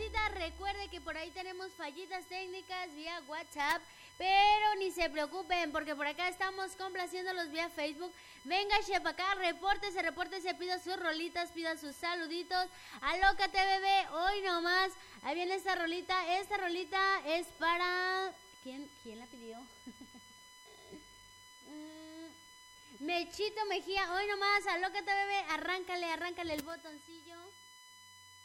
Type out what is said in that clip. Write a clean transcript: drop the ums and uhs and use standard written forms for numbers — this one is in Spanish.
Rosita, recuerde que por ahí tenemos fallitas técnicas vía WhatsApp, pero ni se preocupen porque por acá estamos complaciéndolos vía Facebook. Venga, para acá, repórtese, pida sus rolitas, pida sus saluditos. Alócate, bebé, hoy nomás. Ahí viene esta rolita es para... ¿Quién la pidió? Mechito Mejía, hoy nomás, alócate, bebé, arráncale el botoncillo.